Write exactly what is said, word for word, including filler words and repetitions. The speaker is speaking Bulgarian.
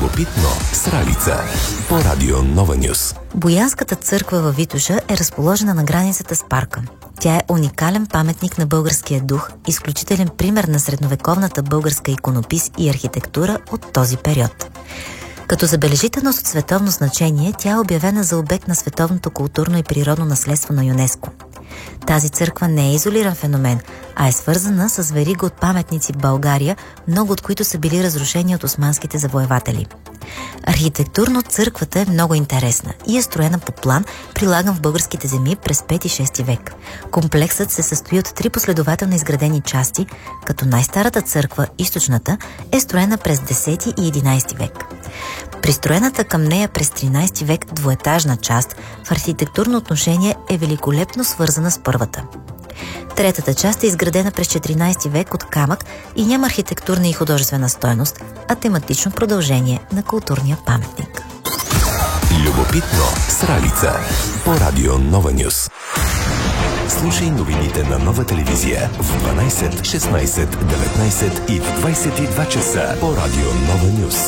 Любопитно с Ралица по Радио Нова Нюс. Боянската църква във Витоша е разположена на границата с парка. Тя е уникален паметник на българския дух, изключителен пример на средновековната българска иконопис и архитектура от този период. Като забележителност от световно значение, тя е обявена за обект на световното културно и природно наследство на ЮНЕСКО. Тази църква не е изолиран феномен, а е свързана с верига от паметници в България, много от които са били разрушени от османските завоеватели. Архитектурно църквата е много интересна и е строена по план, прилаган в българските земи през пети-шести век. Комплексът се състои от три последователно изградени части, като най-старата църква, източната, е строена през десети и единайсети век. Пристроената към нея през тринайсети век двуетажна част в архитектурно отношение е великолепно свързана с първата. Третата част е изградена през четиринайсети век от камък и няма архитектурна и художествена стойност, а тематично продължение на културния паметник. Любопитно с Ралица по Радио Нова Нюс. Слушай новините на Нова телевизия в дванайсет, шестнайсет, деветнайсет и в двайсет и два часа по Радио Нова Нюс.